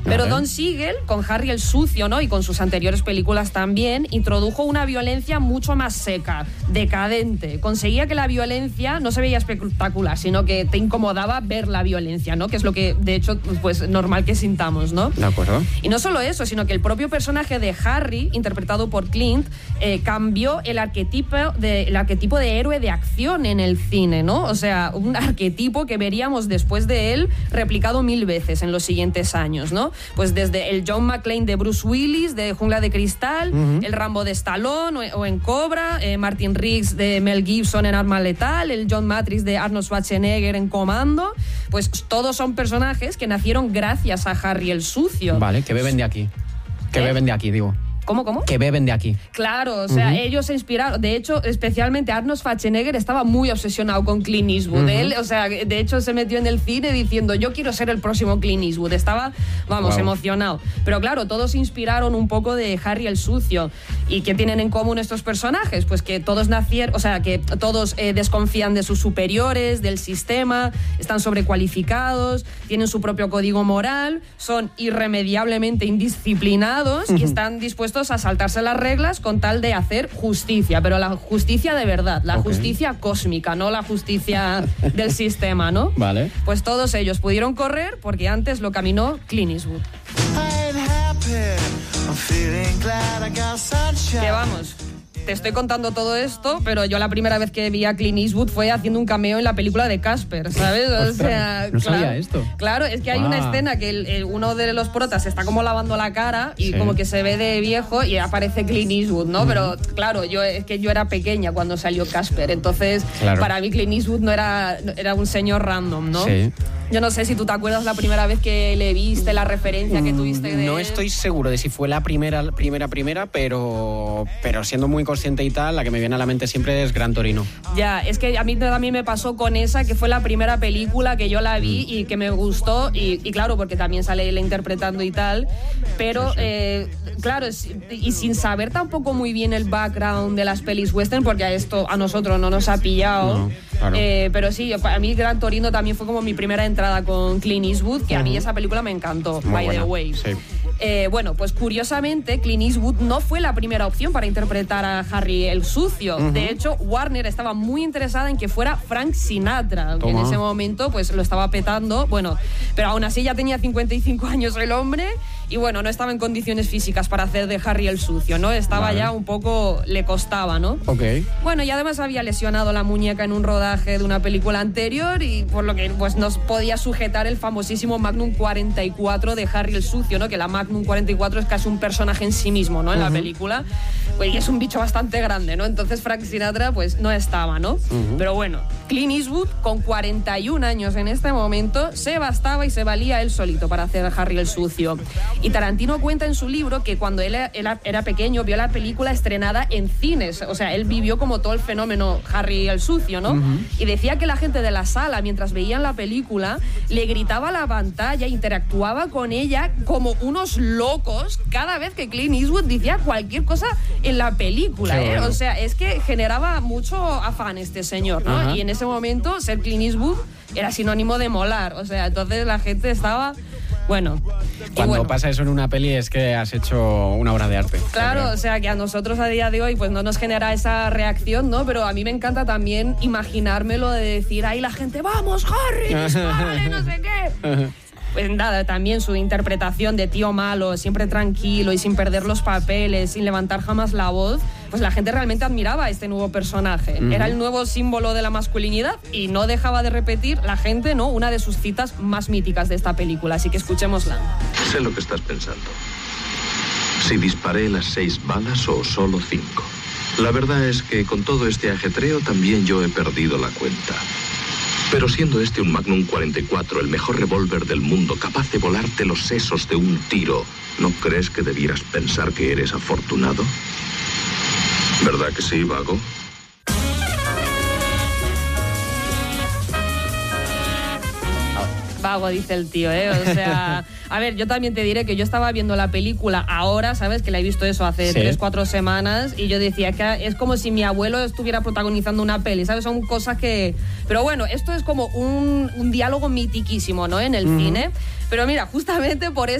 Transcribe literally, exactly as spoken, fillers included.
Pero Don Siegel, con Harry el Sucio, ¿no? Y con sus anteriores películas también, introdujo una violencia mucho más seca, decadente. Conseguía que la violencia no se veía espectacular, sino que te incomodaba ver la violencia, ¿no? Que es lo que, de hecho, pues normal que sintamos, ¿no? De acuerdo. Y no solo eso, sino que el propio personaje de Harry, interpretado por Clint, eh, cambió el arquetipo de, el arquetipo de héroe de acción en el cine, ¿no? O sea, un arquetipo que veríamos después de él replicado mil veces en los siguientes años, ¿no? Pues desde el John McClane de Bruce Willis, de Jungla de Cristal, uh-huh. el Rambo de Stallone o, o en Cobra, eh, Martin Riggs de Mel Gibson en Arma Letal, el John Matrix de Arnold Schwarzenegger en Comando, pues todos son personajes que nacieron gracias a Harry el Sucio. Vale, que beben de aquí. Que ¿Eh? beben de aquí, digo. ¿Cómo, cómo? Que beben de aquí. Claro, o sea, uh-huh. ellos se inspiraron. De hecho, especialmente Arnold Schwarzenegger estaba muy obsesionado con Clint Eastwood. Uh-huh. Él, o sea, de hecho, se metió en el cine diciendo, yo quiero ser el próximo Clint Eastwood. Estaba, vamos, wow. emocionado. Pero claro, todos se inspiraron un poco de Harry el Sucio. ¿Y qué tienen en común estos personajes? Pues que todos nacieron, o sea, que todos eh, desconfían de sus superiores, del sistema, están sobrecualificados, tienen su propio código moral, son irremediablemente indisciplinados uh-huh. y están dispuestos a saltarse las reglas con tal de hacer justicia, pero la justicia de verdad, la okay. justicia cósmica, no la justicia del sistema, ¿no? Vale. Pues todos ellos pudieron correr porque antes lo caminó Clint Eastwood. Que vamos, te estoy contando todo esto, pero yo la primera vez que vi a Clint Eastwood fue haciendo un cameo en la película de Casper, ¿sabes? O sea, no claro, sabía esto. Claro, es que hay wow. una escena que el, el, uno de los protas está como lavando la cara y sí. como que se ve de viejo y aparece Clint Eastwood, ¿no? Mm. Pero claro, yo es que yo era pequeña cuando salió Casper, entonces claro. para mí Clint Eastwood no era, era un señor random, ¿no? Sí. Yo no sé si tú te acuerdas la primera vez que le viste, la referencia que tuviste de... No estoy seguro de si fue la primera, primera, primera, pero, pero siendo muy consciente y tal, la que me viene a la mente siempre es Gran Torino. Ya, es que a mí también me pasó con esa, que fue la primera película que yo la vi y que me gustó, y, y claro, porque también sale él interpretando y tal, pero sí, sí. Eh, claro, y sin saber tampoco muy bien el background de las pelis western, porque a esto a nosotros no nos ha pillado, no, claro. eh, pero sí, a mí Gran Torino también fue como mi primera entrada con Clint Eastwood, que uh-huh. a mí esa película me encantó, muy by buena. the way. Sí. Eh, bueno, pues curiosamente Clint Eastwood no fue la primera opción para interpretar a Harry el Sucio. Uh-huh. De hecho, Warner estaba muy interesada en que fuera Frank Sinatra, que en ese momento pues lo estaba petando. Bueno, pero aún así ya tenía cincuenta y cinco años el hombre y bueno, no estaba en condiciones físicas para hacer de Harry el Sucio, ¿no? Estaba vale. ya un poco, le costaba, ¿no? Ok. Bueno, y además había lesionado la muñeca en un rodaje de una película anterior y por lo que pues nos podía sujetar el famosísimo Magnum cuarenta y cuatro de Harry el Sucio, ¿no? Que la Magnum cuarenta y cuatro es casi un personaje en sí mismo, ¿no? En uh-huh. la película. Pues y es un bicho bastante grande, ¿no? Entonces Frank Sinatra pues no estaba, ¿no? Uh-huh. Pero bueno, Clint Eastwood con cuarenta y un años en este momento se bastaba y se valía él solito para hacer a Harry el Sucio. Y Tarantino cuenta en su libro que cuando él era pequeño vio la película estrenada en cines, o sea, él vivió como todo el fenómeno Harry el Sucio, ¿no? Uh-huh. Y decía que la gente de la sala, mientras veían la película, le gritaba a la pantalla, interactuaba con ella como unos locos cada vez que Clint Eastwood decía cualquier cosa en la película, ¿eh? Bueno. O sea, es que generaba mucho afán este señor, ¿no? Uh-huh. Y en ese momento ser Clint Eastwood era sinónimo de molar, o sea, entonces la gente estaba... Bueno, cuando bueno. pasa eso en una peli es que has hecho una obra de arte. Claro, o sea que a nosotros a día de hoy pues no nos genera esa reacción, ¿no? Pero a mí me encanta también imaginármelo de decir, ahí la gente, vamos, Harry, dispárale, no sé qué. Pues nada, también su interpretación de tío malo, siempre tranquilo y sin perder los papeles, sin levantar jamás la voz, pues la gente realmente admiraba a este nuevo personaje. Uh-huh. Era el nuevo símbolo de la masculinidad y no dejaba de repetir la gente, ¿no? Una de sus citas más míticas de esta película, así que escuchémosla. Sé lo que estás pensando. Si disparé las seis balas o solo cinco. La verdad es que con todo este ajetreo también yo he perdido la cuenta. Pero siendo este un Magnum cuarenta y cuatro, el mejor revólver del mundo, capaz de volarte los sesos de un tiro, ¿no crees que debieras pensar que eres afortunado? ¿Verdad que sí, vago? Vago, dice el tío, ¿eh? O sea... A ver, yo también te diré que yo estaba viendo la película ahora, ¿sabes? Que la he visto eso hace sí. tres, cuatro semanas y yo decía que es como si mi abuelo estuviera protagonizando una peli, ¿sabes? Son cosas que... Pero bueno, esto es como un, un diálogo mitiquísimo, ¿no? En el uh-huh. cine. Pero mira, justamente por, es,